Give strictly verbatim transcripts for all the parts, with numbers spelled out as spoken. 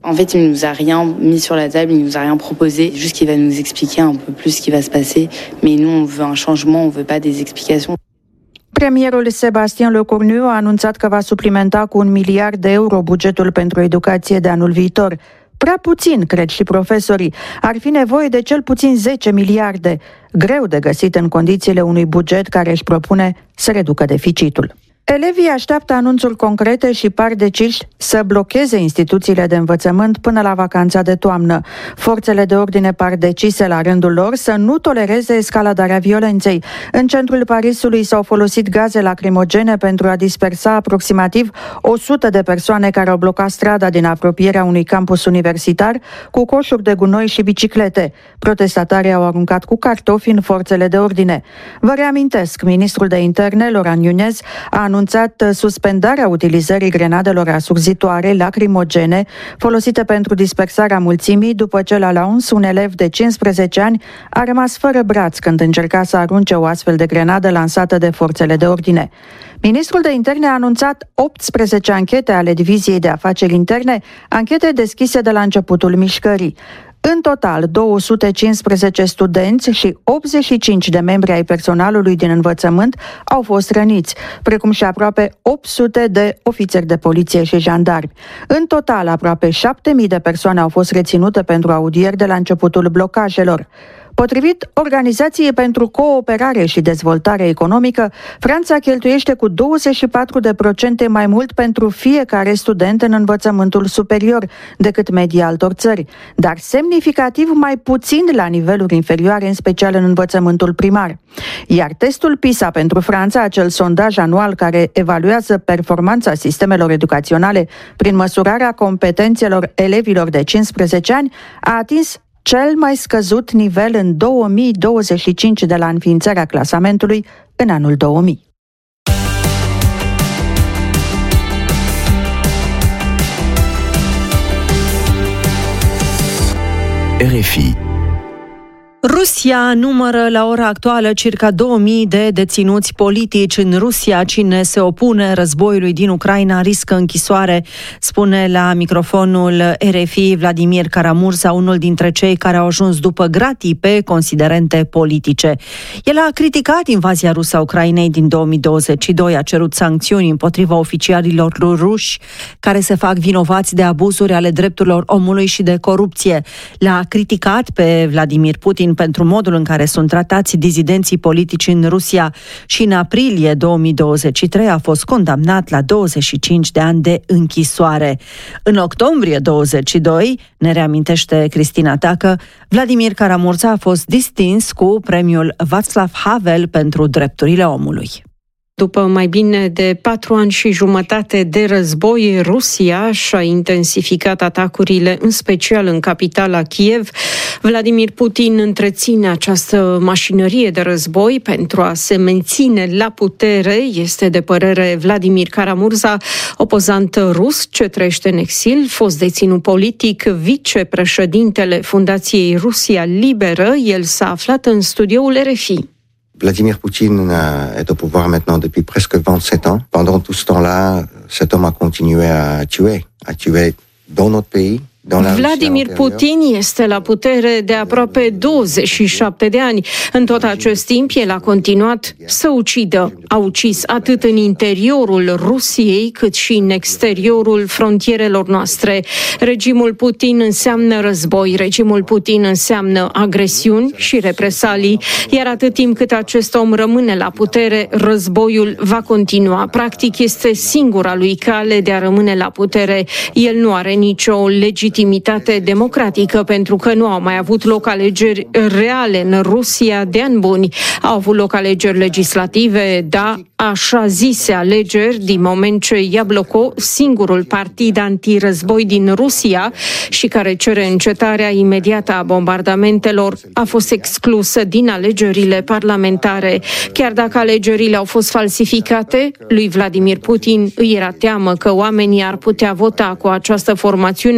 En fait, il nous a rien mis sur la table, il nous a rien proposé, juste qu'il va nous expliquer un peu plus ce qui va se passer. Mais nous, on veut un changement, on veut pas des explications. Premierul Sebastian Lecornu a anunțat că va suplimenta cu un miliard de euro bugetul pentru educație de anul viitor. Prea puțin, cred și profesorii. Ar fi nevoie de cel puțin zece miliarde. Greu de găsit în condițiile unui buget care își propune să reducă deficitul. Elevii așteaptă anunțuri concrete și par deciși să blocheze instituțiile de învățământ până la vacanța de toamnă. Forțele de ordine par decise la rândul lor să nu tolereze escaladarea violenței. În centrul Parisului s-au folosit gaze lacrimogene pentru a dispersa aproximativ o sută de persoane care au blocat strada din apropierea unui campus universitar cu coșuri de gunoi și biciclete. Protestatarii au aruncat cu cartofi în forțele de ordine. Vă reamintesc, ministrul de interne, Laurent Nunez, a anunțat suspendarea utilizării grenadelor asurzitoare lacrimogene folosite pentru dispersarea mulțimii după ce la Lens un elev de cincisprezece ani a rămas fără braț când încerca să arunce o astfel de grenadă lansată de forțele de ordine. Ministrul de interne a anunțat optsprezece anchete ale Diviziei de Afaceri Interne, anchete deschise de la începutul mișcării. În total, două sute cincisprezece studenți și optzeci și cinci de membri ai personalului din învățământ au fost răniți, precum și aproape opt sute de ofițeri de poliție și jandarmi. În total, aproape șapte mii de persoane au fost reținute pentru audieri de la începutul blocajelor. Potrivit Organizației pentru Cooperare și Dezvoltare Economică, Franța cheltuiește cu douăzeci și patru de procente mai mult pentru fiecare student în învățământul superior decât media altor țări, dar semnificativ mai puțin la niveluri inferioare, în special în învățământul primar. Iar testul PISA pentru Franța, acel sondaj anual care evaluează performanța sistemelor educaționale prin măsurarea competențelor elevilor de cincisprezece ani, a atins cel mai scăzut nivel în două mii douăzeci și cinci de la înființarea clasamentului în anul două mii. R F I. Rusia numără la ora actuală circa două mii de deținuți politici în Rusia. Cine se opune războiului din Ucraina riscă închisoare, spune la microfonul R F I Vladimir Kara-Murza, unul dintre cei care au ajuns după gratii pe considerente politice. El a criticat invazia rusă a Ucrainei din două mii douăzeci și doi, a cerut sancțiuni împotriva oficialilor ruși care se fac vinovați de abuzuri ale drepturilor omului și de corupție. L-a criticat pe Vladimir Putin pentru modul în care sunt tratați dizidenții politici în Rusia și în aprilie două mii douăzeci și trei a fost condamnat la douăzeci și cinci de ani de închisoare. În octombrie douăzeci și doi, ne reamintește Cristina Tacă, Vladimir Kara-Murza a fost distins cu premiul Václav Havel pentru drepturile omului. După mai bine de patru ani și jumătate de război, Rusia și-a intensificat atacurile, în special în capitala Kiev. Vladimir Putin întreține această mașinărie de război pentru a se menține la putere, este de părere Vladimir Kara-Murza, opozant rus ce trăiește în exil, fost deținut politic, vicepreședintele Fundației Rusia Liberă. El s-a aflat în studioul R F I. Vladimir Poutine est au pouvoir maintenant depuis presque vingt-sept ans. Pendant tout ce temps-là, cet homme a continué à tuer, à tuer dans notre pays. Vladimir Putin este la putere de aproape douăzeci și șapte de ani. În tot acest timp, el a continuat să ucidă. A ucis atât în interiorul Rusiei, cât și în exteriorul frontierelor noastre. Regimul Putin înseamnă război, regimul Putin înseamnă agresiuni și represalii, iar atât timp cât acest om rămâne la putere, războiul va continua. Practic, este singura lui cale de a rămâne la putere. El nu are nicio legitimitate democratică, pentru că nu au mai avut loc alegeri reale în Rusia de ani buni. Au avut loc alegeri legislative, da, așa zise alegeri, din moment ce Iabloko, singurul partid antirăzboi din Rusia și care cere încetarea imediată a bombardamentelor, a fost exclusă din alegerile parlamentare. Chiar dacă alegerile au fost falsificate, lui Vladimir Putin îi era teamă că oamenii ar putea vota cu această formațiune care se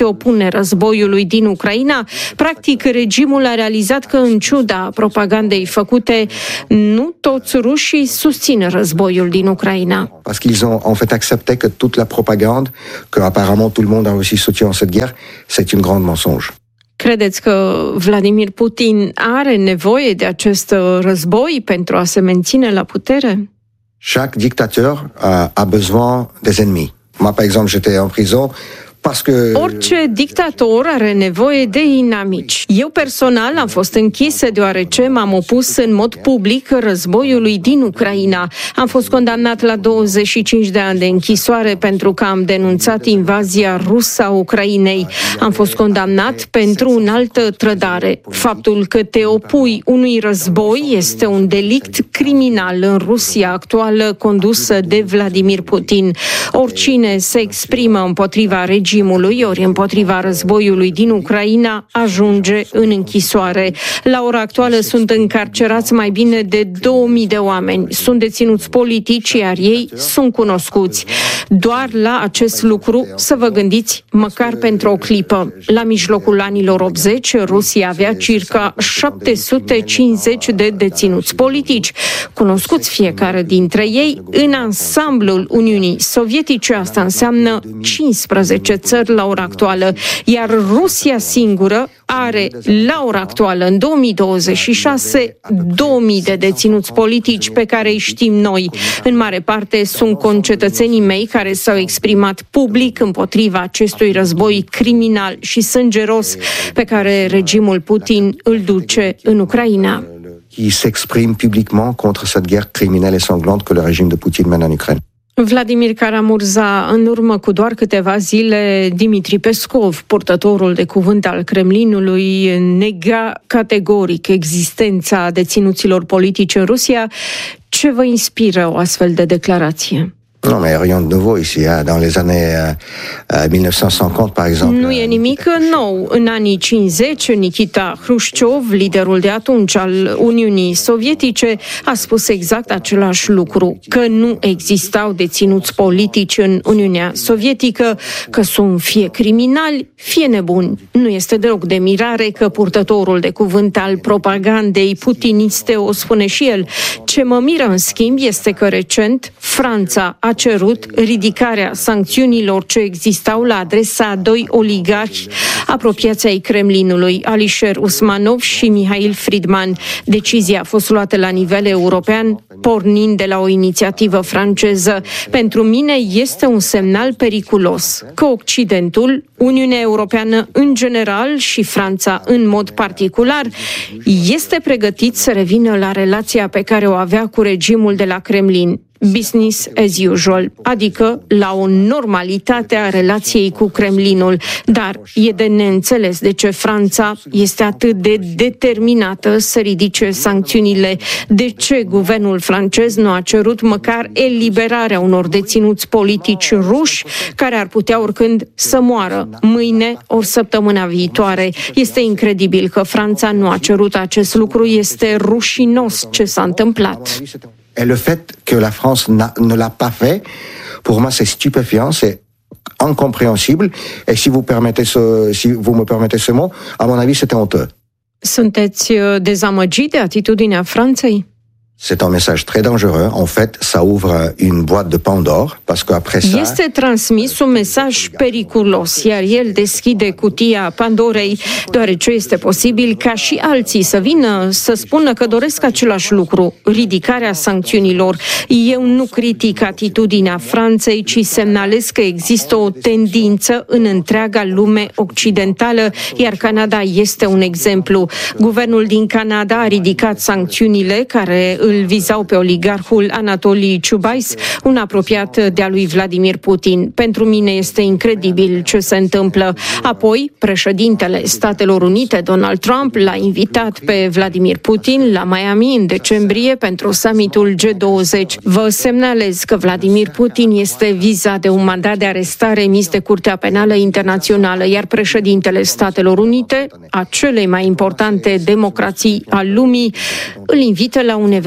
se opune războiului din Ucraina. Practic, regimul a realizat că, în ciuda propagandei făcute, nu toți rușii susțin războiul din Ucraina. Parce qu'ils ont en fait accepté que toute la propagande, que apparemment tout le monde a aussi soutenu en cette guerre, c'est une grande mensonge. Credeți că Vladimir Putin are nevoie de acest război pentru a se menține la putere? Chaque dictateur a, a besoin des ennemis. Moi, par exemple, j'étais en prison parce que... Orice dictator are nevoie de inamici. Eu personal am fost închis deoarece m-am opus în mod public războiului din Ucraina. Am fost condamnat la douăzeci și cinci de ani de închisoare pentru că am denunțat invazia rusă a Ucrainei. Am fost condamnat pentru un altă trădare. Faptul că te opui unui război este un delict criminal în Rusia actuală condusă de Vladimir Putin. Oricine se exprimă împotriva regimului ori împotriva războiului din Ucraina ajunge în închisoare. La ora actuală sunt încarcerați mai bine de două mii de oameni. Sunt deținuți politici, iar ei sunt cunoscuți. Doar la acest lucru să vă gândiți măcar pentru o clipă. La mijlocul anilor optzeci, Rusia avea circa șapte sute cincizeci de deținuți politici, cunoscuți fiecare dintre ei în ansamblul Uniunii Sovietice. Asta înseamnă cincisprezece țări la ora actuală, iar Rusia singură are la ora actuală, în două mii douăzeci și șase, două mii de deținuți politici pe care îi știm noi. În mare parte sunt concetățenii mei care s-au exprimat public împotriva acestui război criminal și sângeros pe care regimul Putin îl duce în Ucraina. Qui s'exprime publiquement contre cette guerre criminelle et sanglante que le régime de Putin mène en Ukraine. Vladimir Kara-Murza, în urmă cu doar câteva zile, Dimitri Peskov, purtătorul de cuvânt al Kremlinului, nega categoric existența deținuților politici în Rusia. Ce vă inspiră o astfel de declarație? Non, mais rien de nouveau ici. Hein. Dans les années euh, mille neuf cent cinquante, par exemple... Nu e nimic nou. În anii cincizeci, Nikita Hrușciov, liderul de atunci al Uniunii Sovietice, a spus exact același lucru, că nu existau deținuți politici în Uniunea Sovietică, că sunt fie criminali, fie nebuni. Nu este deloc de mirare că purtătorul de cuvânt al propagandei putiniste o spune și el. Ce mă miră, în schimb, este că recent Franța a cerut ridicarea sancțiunilor ce existau la adresa a doi oligarhi apropiați ai Kremlinului, Alisher Usmanov și Mihail Friedman. Decizia a fost luată la nivel european, pornind de la o inițiativă franceză. Pentru mine este un semnal periculos că Occidentul, Uniunea Europeană în general și Franța în mod particular, este pregătit să revină la relația pe care o avea cu regimul de la Kremlin. Business as usual, adică la o normalitate a relației cu Kremlinul. Dar e de neînțeles de ce Franța este atât de determinată să ridice sancțiunile. De ce guvernul francez nu a cerut măcar eliberarea unor deținuți politici ruși care ar putea oricând să moară mâine ori săptămâna viitoare. Este incredibil că Franța nu a cerut acest lucru. Este rușinos ce s-a întâmplat. Et le fait que la France ne l'a pas fait, pour moi c'est stupéfiant, c'est incompréhensible. Et si vous permettez ce, si vous me permettez ce mot, à mon avis c'était honteux. Sunteți dezamăgit de atitudinea Franței? C'est un message très dangereux. En fait, ça ouvre une boîte de Pandore, parce qu'après ça... Este transmis un mesaj periculos, iar el deschide cutia Pandorei, deoarece este posibil ca și alții să vină să spună că doresc același lucru, ridicarea sancțiunilor. Eu nu critic atitudinea Franței, ci semnalez că există o tendință în întreaga lume occidentală, iar Canada este un exemplu. Guvernul din Canada a ridicat sancțiunile care îl vizau pe oligarhul Anatolii Ciubais, un apropiat de-a lui Vladimir Putin. Pentru mine este incredibil ce se întâmplă. Apoi, președintele Statelor Unite, Donald Trump, l-a invitat pe Vladimir Putin la Miami în decembrie pentru summitul G douăzeci. Vă semnalez că Vladimir Putin este vizat de un mandat de arestare emis de Curtea Penală Internațională, iar președintele Statelor Unite, a celei mai importante democrații al lumii, îl invită la un eveniment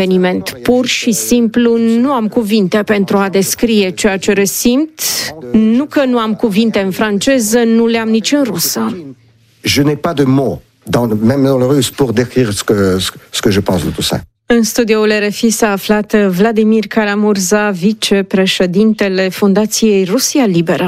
eveniment. Pur și simplu nu am cuvinte pentru a descrie ceea ce resimt. Nu că nu am cuvinte în franceză, nu le am nici în rusă. Je n'ai pas de mots, dans, même dans le russe, pour décrire ce que, ce que je pense de tout ça. În studioul R F I s-a aflat Vladimir Karamurza, vicepreședintele Fundației Rusia Liberă.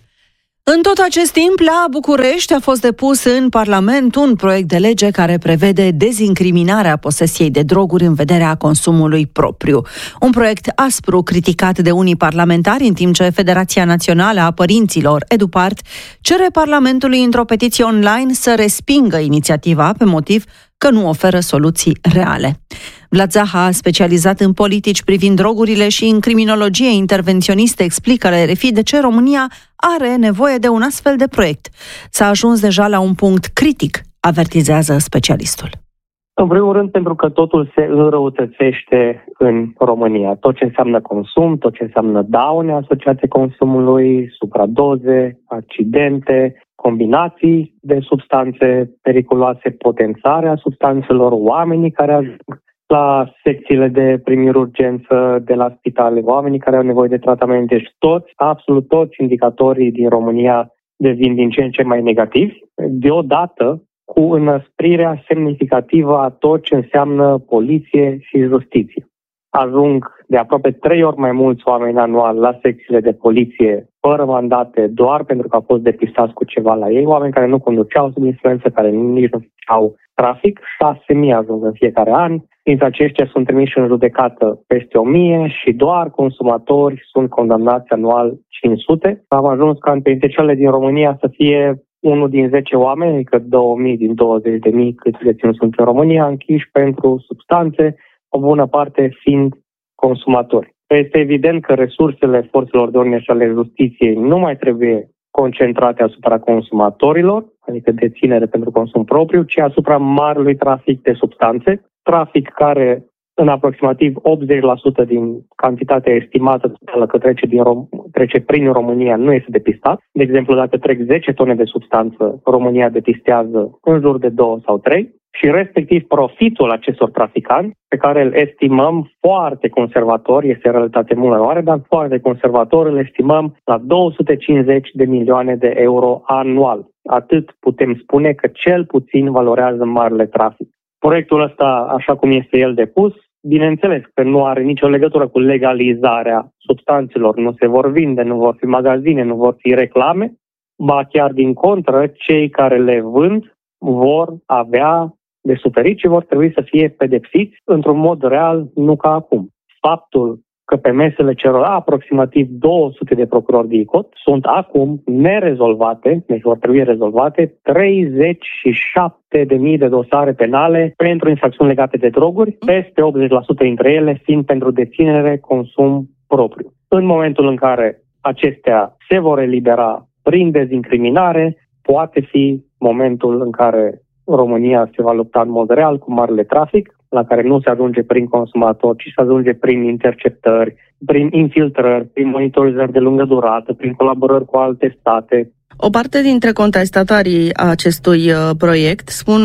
În tot acest timp, la București a fost depus în Parlament un proiect de lege care prevede dezincriminarea posesiei de droguri în vederea consumului propriu. Un proiect aspru criticat de unii parlamentari, în timp ce Federația Națională a Părinților, EduPart, cere Parlamentului într-o petiție online să respingă inițiativa pe motiv că nu oferă soluții reale. Vlad Zaha, specializat în politici privind drogurile și în criminologie intervenționistă, explică la R F I de ce România are nevoie de un astfel de proiect. S-a ajuns deja la un punct critic, avertizează specialistul. În primul rând pentru că totul se înrăutățește în România. Tot ce înseamnă consum, tot ce înseamnă daune asociate consumului, supradoze, accidente, combinații de substanțe periculoase, potențarea substanțelor, oamenii care ajung la secțiile de primiri urgență de la spitale, oamenii care au nevoie de tratamente. Deci toți, absolut toți indicatorii din România devin din ce în ce mai negativi, deodată cu înăsprirea semnificativă a tot ce înseamnă poliție și justiție. Ajung de aproape trei ori mai mulți oameni anual la secțiile de poliție fără mandate doar pentru că au fost depistați cu ceva la ei, oameni care nu conduceau sub influență, care nici nu au trafic, șase mii ajung în fiecare an. Dintre aceștia sunt trimiși în judecată peste o mie și doar consumatori sunt condamnați anual cinci sute. Am ajuns ca în penitenciarele din România să fie unul din zece oameni, adică două mii din douăzeci de mii câți deținuți sunt în România, închiși pentru substanțe, o bună parte fiind consumatori. Este evident că resursele forțelor de ordine și ale justiției nu mai trebuie concentrate asupra consumatorilor, adică deținere pentru consum propriu, ci asupra marelui trafic de substanțe, trafic care în aproximativ optzeci la sută din cantitatea estimată totală că trece, din Rom- trece prin România nu este depistat. De exemplu, dacă trec zece tone de substanță, România depistează în jur de două sau trei. Și respectiv profitul acestor traficanți, pe care îl estimăm foarte conservator, este în realitate mult mai mare, dar foarte conservator îl estimăm la două sute cincizeci de milioane de euro anual. Atât putem spune că cel puțin valorează marele trafic. Proiectul ăsta, așa cum este el depus, bineînțeles că nu are nicio legătură cu legalizarea substanțelor. Nu se vor vinde, nu vor fi magazine, nu vor fi reclame, ba chiar din contră, cei care le vând vor avea de suferit și vor trebui să fie pedepsiți într-un mod real, nu ca acum. Faptul că pe mesele celor aproximativ două sute de procurori de I C O T sunt acum nerezolvate, deci vor trebui rezolvate, treizeci și șapte de mii de dosare penale pentru infracțiuni legate de droguri, peste optzeci la sută dintre ele fiind pentru deținere, consum propriu. În momentul în care acestea se vor elibera prin dezincriminare, poate fi momentul în care România se va lupta în mod real cu marele trafic, la care nu se ajunge prin consumator, ci se ajunge prin interceptări, prin infiltrări, prin monitorizări de lungă durată, prin colaborări cu alte state. O parte dintre contestatarii acestui proiect spun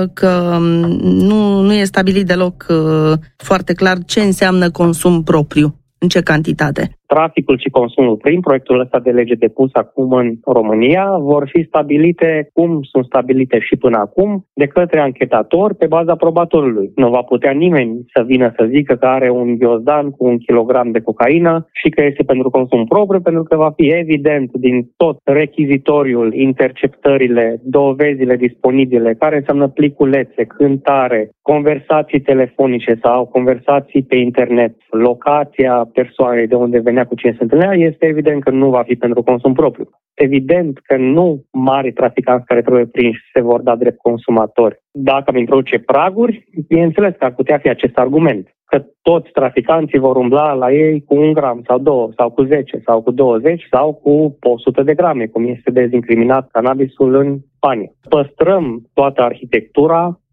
că nu, nu e stabilit deloc foarte clar ce înseamnă consum propriu, în ce cantitate. Traficul și consumul prin proiectul ăsta de lege depus acum în România vor fi stabilite cum sunt stabilite și până acum de către anchetator pe baza probatorului. Nu va putea nimeni să vină să zică că are un ghiozdan cu un kilogram de cocaină și că este pentru consum propriu, pentru că va fi evident din tot rechizitoriul, interceptările, dovezile disponibile, care înseamnă pliculețe, cântare, conversații telefonice sau conversații pe internet, locația persoanei de unde venea cu cine se întâlnea, este evident că nu va fi pentru consum propriu. Evident că nu mari traficanți care trebuie prinși se vor da drept consumatori. Dacă am introduce praguri, bineînțeles că ar putea fi acest argument, că toți traficanții vor umbla la ei cu un gram sau două, sau cu zece, sau cu douăzeci, sau cu o sută de grame, cum este dezincriminat cannabisul în Spania. Păstrăm toată arhitectura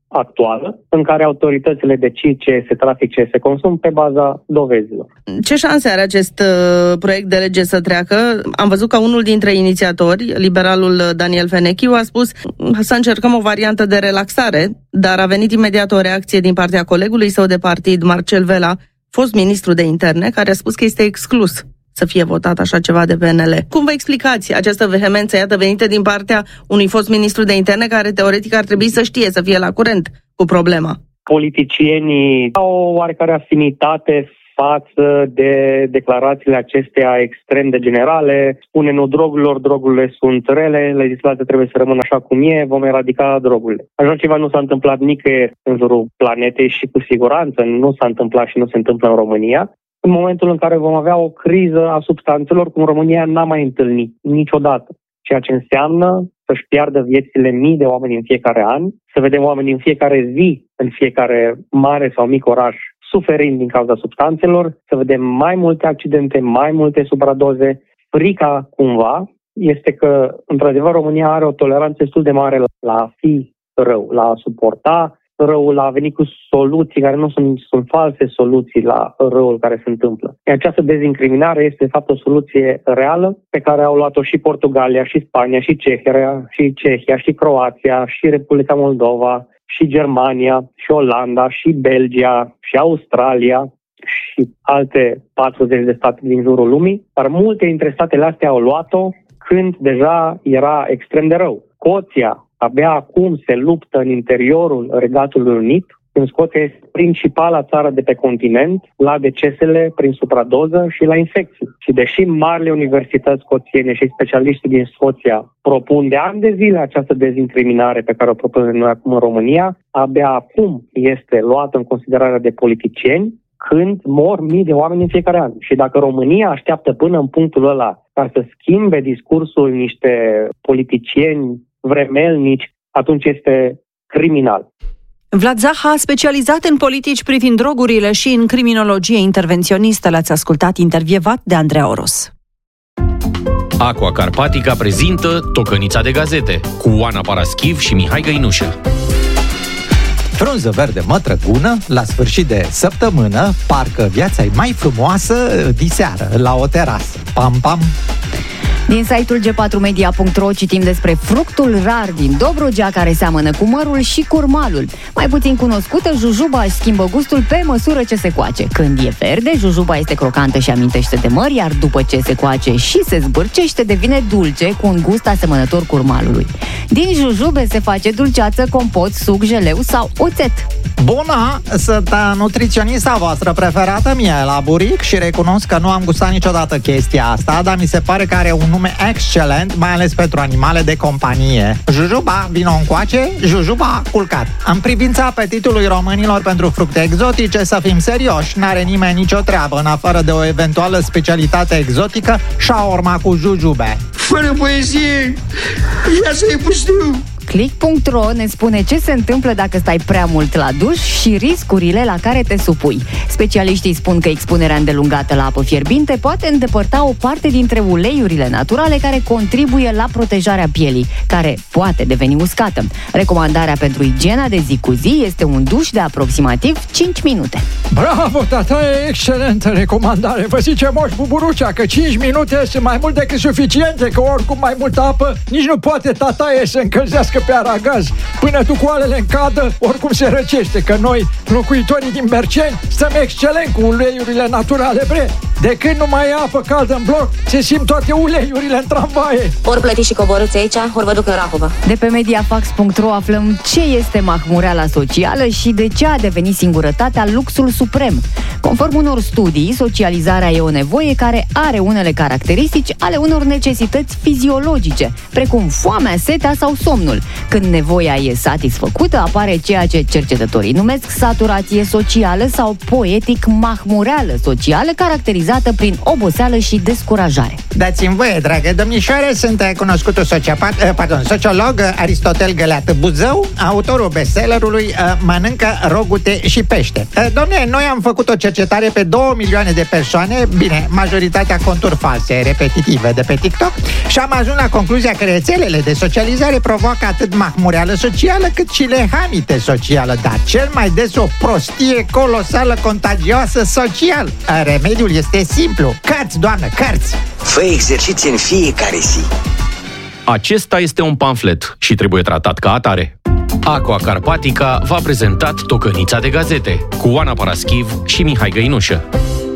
actuală, în care autoritățile decid ce se trafic, ce se consum pe baza dovezilor. Ce șanse are acest uh, proiect de lege să treacă? Am văzut că unul dintre inițiatori, liberalul Daniel Fenechiu, a spus să încercăm o variantă de relaxare, dar a venit imediat o reacție din partea colegului său de partid, Marcel Vela, fost ministru de interne, care a spus că este exclus să fie votat așa ceva de P N L. Cum vă explicați această vehemență, iată, venită din partea unui fost ministru de interne care teoretic ar trebui să știe, să fie la curent cu problema? Politicienii au o oarecare afinitate față de declarațiile acestea extrem de generale. Spune nu drogurilor, drogurile sunt rele, legislația trebuie să rămână așa cum e, vom eradica drogurile. Așa ceva nu s-a întâmplat nicăieri în jurul planetei și cu siguranță nu s-a întâmplat și nu se întâmplă în România. În momentul în care vom avea o criză a substanțelor, cum România n-a mai întâlnit niciodată, ceea ce înseamnă să-și piardă viețile mii de oameni în fiecare an, să vedem oameni în fiecare zi, în fiecare mare sau mic oraș, suferind din cauza substanțelor, să vedem mai multe accidente, mai multe supradoze. Frica, cumva, este că, într-adevăr, România are o toleranță destul de mare la a fi rău, la a suporta răul, la a veni cu soluții care nu sunt, sunt false soluții la răul care se întâmplă. Această dezincriminare este, de fapt, o soluție reală pe care au luat-o și Portugalia, și Spania, și Cehia, și Cehia, și Croația, și Republica Moldova, și Germania, și Olanda, și Belgia, și Australia și alte patruzeci de state din jurul lumii, dar multe dintre statele astea au luat-o când deja era extrem de rău. Scoția abia acum se luptă în interiorul Regatului Unit, când Scoția este principala țară de pe continent la decesele prin supradoză și la infecții. Și deși marile universități scoțiene și specialiștii din Scoția propun de ani de zile această dezincriminare pe care o propunem noi acum în România, abia acum este luată în considerare de politicieni când mor mii de oameni în fiecare an. Și dacă România așteaptă până în punctul ăla ca să schimbe discursul niște politicieni vremelnici, atunci este criminal. Vlad Zaha, specializat în politici privind drogurile și în criminologie intervenționistă, l-ați ascultat intervievat de Andreea Oros. Aqua Carpatica prezintă Tocănița de gazete cu Oana Paraschiv și Mihai Găinușă. Frunză verde mătrăgună, la sfârșit de săptămână, parcă viața e mai frumoasă diseară, la o terasă. Pam, pam! Din site-ul G patru media punct ro citim despre fructul rar din Dobrogea care seamănă cu mărul și curmalul. Mai puțin cunoscută, jujuba își schimbă gustul pe măsură ce se coace. Când e verde, jujuba este crocantă și amintește de măr, iar după ce se coace și se zbârcește, devine dulce cu un gust asemănător curmalului. Din jujube se face dulceață, compot, suc, jeleu sau oțet. Bună! Sunt nutriționista voastră preferată, mie la buric, și recunosc că nu am gustat niciodată chestia asta, dar mi se pare că are un nume excelent, mai ales pentru animale de companie. Jujuba, vino încoace, jujuba culcat. În privința apetitului românilor pentru fructe exotice, să fim serioși, n-are nimeni nicio treabă, în afară de o eventuală specialitate exotică, shaorma cu jujube. Fără poezie, ia să-i puștiu! Click punct ro ne spune ce se întâmplă dacă stai prea mult la duș și riscurile la care te supui. Specialiștii spun că expunerea îndelungată la apă fierbinte poate îndepărta o parte dintre uleiurile naturale care contribuie la protejarea pielii, care poate deveni uscată. Recomandarea pentru igiena de zi cu zi este un duș de aproximativ cinci minute. Bravo, tata, e excelentă recomandare. Vă zice Moș Buburucea că cinci minute sunt mai mult decât suficiente, că oricum mai multă apă nici nu poate tataie să încălzească pe aragaz. Până tucoalele în cadă, oricum se răcește, că noi, locuitorii din Berceni, stăm excelent cu uleiurile naturale, bre. De când nu mai e apă caldă în bloc, se simt toate uleiurile în tramvaie. Ori plătiți și coborâți aici, ori vă duc în Rahova. De pe mediafax punct ro aflăm ce este mahmureala socială și de ce a devenit singurătatea luxul suprem. Conform unor studii, socializarea e o nevoie care are unele caracteristici ale unor necesități fiziologice, precum foamea, setea sau somnul. Când nevoia e satisfăcută, apare ceea ce cercetătorii numesc saturație socială sau poetic mahmureală socială, caracterizată cauzată prin oboseală și descurajare. Dați-mi voie, dragă domnișoare, sunt cunoscutul sociopat, pardon, sociolog Aristotel Găleată Buzău, autorul bestsellerului Mănâncă rogute și pește. Dom'le, noi am făcut o cercetare pe două milioane de persoane, bine, majoritatea conturi false, repetitive de pe TikTok, și am ajuns la concluzia că rețelele de socializare provoacă atât mahmureală socială cât și lehamite socială, dar cel mai des o prostie colosală contagioasă social. Remediul este simplu. Cărți, doamnă, cărți! Fă exerciții în fiecare zi. Acesta este un pamflet și trebuie tratat ca atare. Aqua Carpatica v-a prezentat Tocănița de gazete cu Oana Paraschiv și Mihai Găinușă.